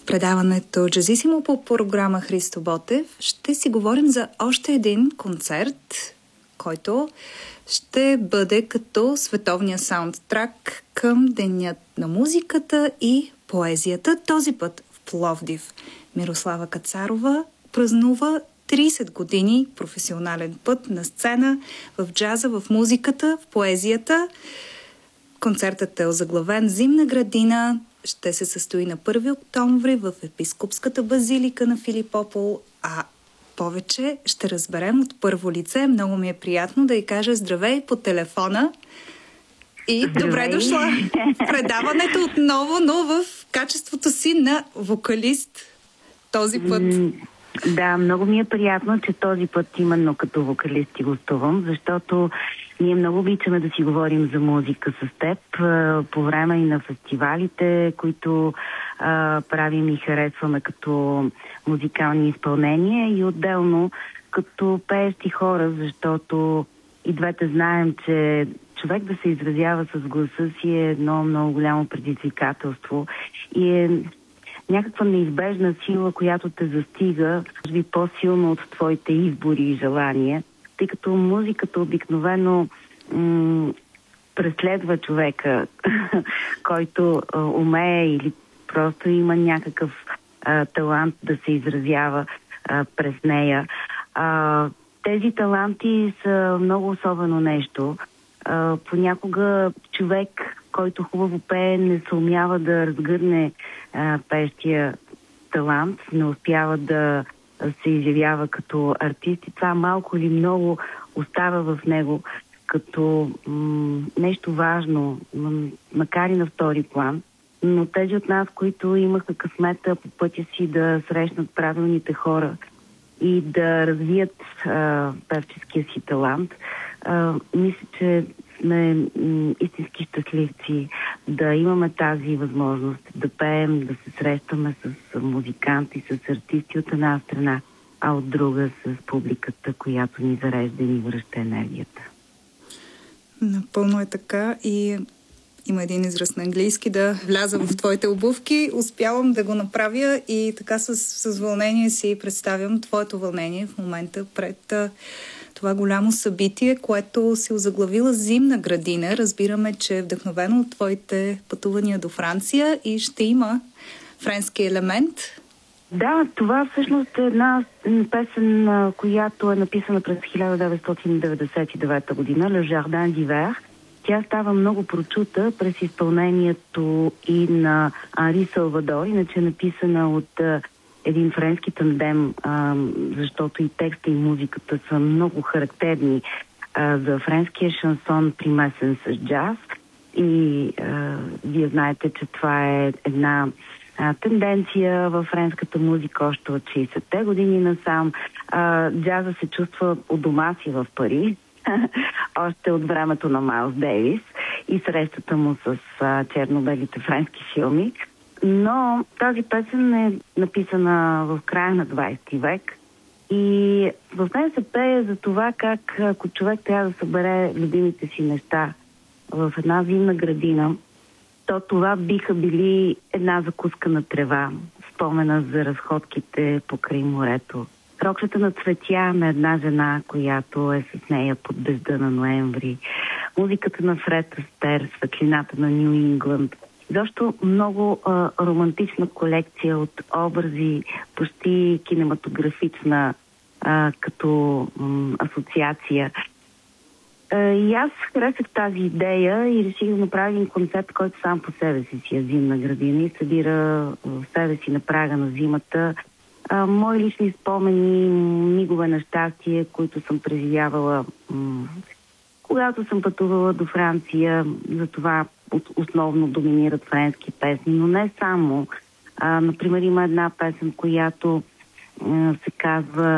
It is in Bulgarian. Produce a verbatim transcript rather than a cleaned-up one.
предаването Джазисимо по програма Христо Ботев ще си говорим за още един концерт, който ще бъде като световния саундтрак към Денят на музиката и поезията. Този път в Пловдив. Мирослава Кацарова празнува трийсет години професионален път на сцена, в джаза, в музиката, в поезията. Концертът е озаглавен Зимна градина. Ще се състои на първи октомври в Епископската базилика на Филипопол, а повече ще разберем от първо лице. Много ми е приятно да й кажа здравей по телефона и здравей. Добре дошла в предаването отново, но в качеството си на вокалист този път. Да, много ми е приятно, че този път именно като вокалист ти гостувам, защото ние много обичаме да си говорим за музика с теб по време и на фестивалите, които а, правим и харесваме като музикални изпълнения и отделно като пеещи хора, защото и двете знаем, че човек да се изразява с гласа си е едно много голямо предизвикателство и е някаква неизбежна сила, която те застига, може би по-силно от твоите избори и желания, тъй като музиката обикновено м- преследва човека, който а, умее или просто има някакъв а, талант да се изразява а, през нея. А, тези таланти са много особено нещо. А, понякога човек, който хубаво пее, не се умява да разгърне а, пеещия талант, не успява да се изявява като артист и това малко или много остава в него като м- нещо важно, м- макар и на втори план. Но тези от нас, които имаха късмета по пътя си да срещнат правилните хора и да развият а, певческия си талант, а, мисля, че сме м- истински щастливци да имаме тази възможност да пеем, да се срещаме с музиканти, с артисти от една страна, а от друга с публиката, която ни зарежда и ни връща енергията. Напълно е така и има един израз на английски да вляза в твоите обувки. Успявам да го направя и така с, с вълнение си представям твоето вълнение в момента пред това голямо събитие, което си озаглавила Зимна градина. Разбираме, че е вдъхновено от твоите пътувания до Франция и ще има френски елемент. Да, това всъщност е една песен, която е написана през хиляда деветстотин деветдесет и девета година, Le Jardin d'Hiver. Тя става много прочута през изпълнението и на Анри Салвадор, иначе е написана от един френски тандем, а, защото и текста и музиката са много характерни а, за френския шансон, примесен с джаз. И а, вие знаете, че това е една а, тенденция във френската музика още от шейсетте години насам. А, джаза се чувства у дома си в Париж, още от времето на Майлс Дейвис и срещата му с а, черно-белите френски филми. Но тази песен е написана в края на двайсети век и в нея се пее за това как ако човек трябва да събере любимите си неща в една зимна градина, то това биха били една закуска на трева, спомена за разходките покрай морето, рокчета на цветя на една жена, която е с нея под дъжда на ноември, музиката на Фред Астер, светлината на Ню Ингланд. Защо много а, романтична колекция от образи, почти кинематографична а, като м, асоциация. А, и аз харесах тази идея и реших да направим концерт, който сам по себе си си е зимна градина и събира в себе си на прага на зимата а, мои лични спомени, мигове на щастие, които съм преживявала м- когато съм пътувала до Франция. За това основно доминират френски песни, но не само. А, например, има една песен, която а, се казва